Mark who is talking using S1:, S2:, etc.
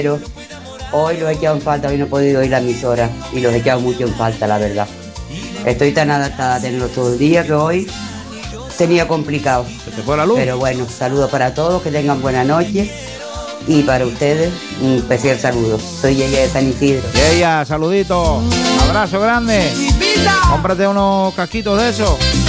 S1: hoy los he echado en falta, hoy no he podido ir a la emisora y los he echado mucho en falta, la verdad. Estoy tan adaptada a tenerlos todo el día que hoy tenía complicado.
S2: ¿Se te fue la luz?
S1: Pero bueno, saludos para todos, que tengan buena noche. Y para ustedes, un especial saludo. Soy Yeye de San Isidro.
S2: Yeye, saludito. Abrazo grande. Cómprate unos casquitos de esos.